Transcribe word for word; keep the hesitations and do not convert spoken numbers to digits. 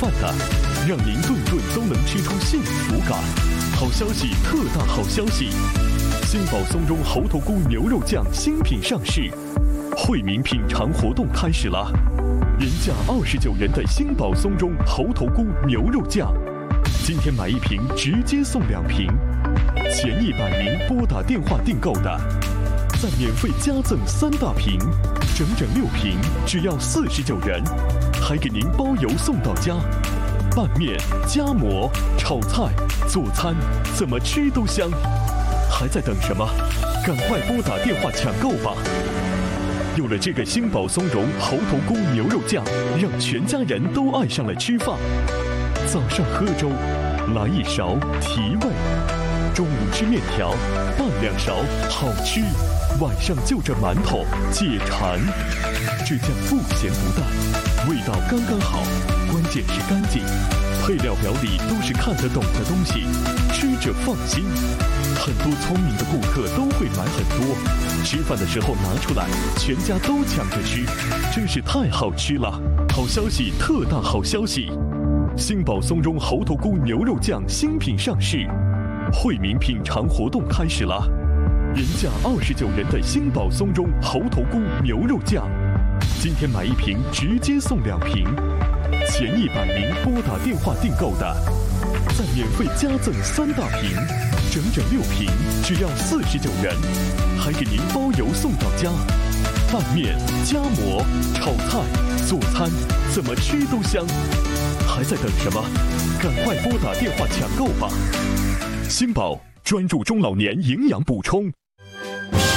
饭的，让您顿顿都能吃出幸福感。好消息，特大好消息！新宝松中猴头菇牛肉酱新品上市，惠民品尝活动开始了。原价二十九元的新宝松中猴头菇牛肉酱，今天买一瓶直接送两瓶。前一百名拨打电话订购的，再免费加赠三大瓶，整整六瓶，只要四十九元，还给您包邮送到家。拌面、夹馍、炒菜、做餐，怎么吃都香。还在等什么？赶快拨打电话抢购吧！有了这个新宝松茸猴头菇牛肉酱，让全家人都爱上了吃饭。早上喝粥，来一勺提味；中午吃面条，拌两勺好吃；晚上就着馒头解馋。这酱不咸不淡，味道刚刚好，关键是干净。配料表里都是看得懂的东西，吃着放心。很多聪明的顾客都会买很多，吃饭的时候拿出来，全家都抢着吃，真是太好吃了！好消息，特大好消息！新宝松中猴头菇牛肉酱新品上市，惠民品尝活动开始了。原价二十九元的新宝松中猴头菇牛肉酱，今天买一瓶直接送两瓶。前一百名拨打电话订购的，再免费加赠三大瓶，整整六瓶，只要四十九元，还给您包邮送到家。拌面、夹馍、炒菜、做餐，怎么吃都香。还在等什么？赶快拨打电话抢购吧！新宝专注中老年营养补充。